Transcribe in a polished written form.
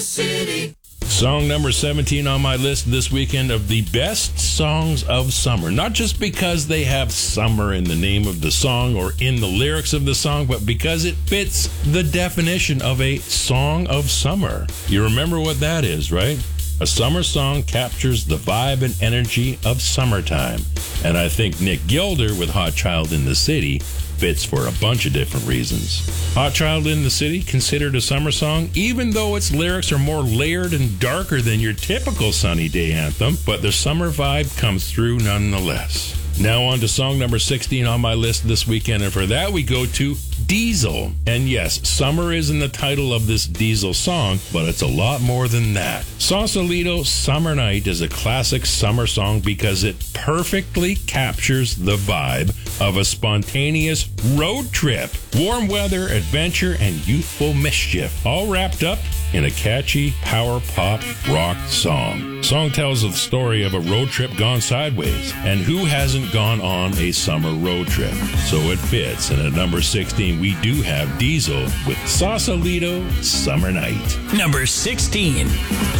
city. Song number 17 on my list this weekend of the best songs of summer. Not just because they have summer in the name of the song or in the lyrics of the song, but because it fits the definition of a song of summer. You remember what that is, right? A summer song captures the vibe and energy of summertime. And I think Nick Gilder with Hot Child in the City fits for a bunch of different reasons. Hot Child in the City, considered a summer song, even though its lyrics are more layered and darker than your typical sunny day anthem, but the summer vibe comes through nonetheless. Now on to song number 16 on my list this weekend, and for that we go to Diesel. And yes, summer is in the title of this Diesel song, but it's a lot more than that. Sausalito Summer Night is a classic summer song because it perfectly captures the vibe of a spontaneous road trip. Warm weather, adventure, and youthful mischief, all wrapped up in a catchy power pop rock song. Song tells the story of a road trip gone sideways, and who hasn't gone on a summer road trip? So it fits, and at number 16 we do have Diesel with Sausalito Summer Night. Number 16.